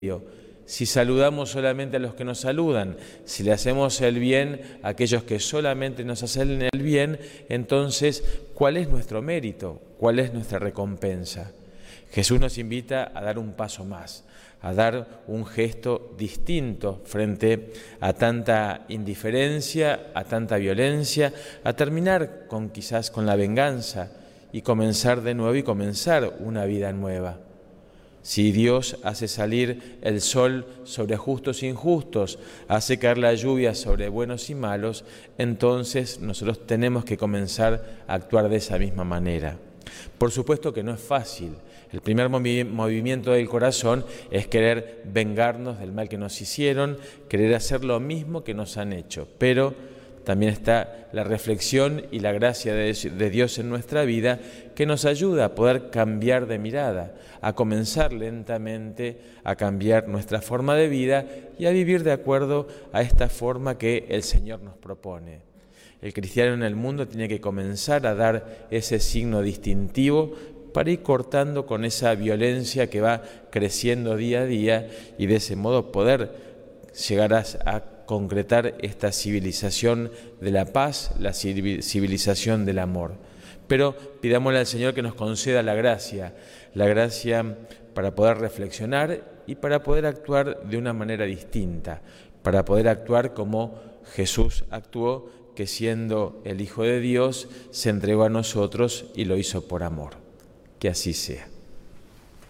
Si saludamos solamente a los que nos saludan, si le hacemos el bien a aquellos que solamente nos hacen el bien, entonces, ¿cuál es nuestro mérito? ¿Cuál es nuestra recompensa? Jesús nos invita a dar un paso más, a dar un gesto distinto frente a tanta indiferencia, a tanta violencia, a terminar quizás con la venganza y comenzar de nuevo y comenzar una vida nueva. Si Dios hace salir el sol sobre justos e injustos, hace caer la lluvia sobre buenos y malos, entonces nosotros tenemos que comenzar a actuar de esa misma manera. Por supuesto que no es fácil. El primer movimiento del corazón es querer vengarnos del mal que nos hicieron, querer hacer lo mismo que nos han hecho, pero también está la reflexión y la gracia de Dios en nuestra vida que nos ayuda a poder cambiar de mirada, a comenzar lentamente a cambiar nuestra forma de vida y a vivir de acuerdo a esta forma que el Señor nos propone. El cristiano en el mundo tiene que comenzar a dar ese signo distintivo para ir cortando con esa violencia que va creciendo día a día y de ese modo poder llegar a concretar esta civilización de la paz, la civilización del amor. Pero pidámosle al Señor que nos conceda la gracia para poder reflexionar y para poder actuar de una manera distinta, para poder actuar como Jesús actuó, que siendo el Hijo de Dios se entregó a nosotros y lo hizo por amor. Que así sea.